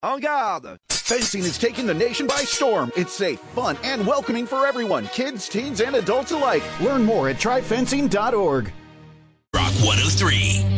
En garde! Fencing is taking the nation by storm. It's safe, fun, and welcoming for everyone, kids, teens, and adults alike. Learn more at tryfencing.org. Rock 103.